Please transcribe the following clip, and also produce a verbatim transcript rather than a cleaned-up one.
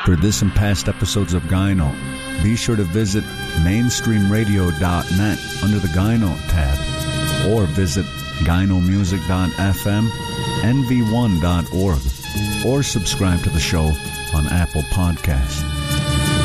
For this and past episodes of Gyno, be sure to visit mainstream radio dot net under the Gyno tab, or visit gyno music dot f m, n v one dot org, or subscribe to the show on Apple Podcasts.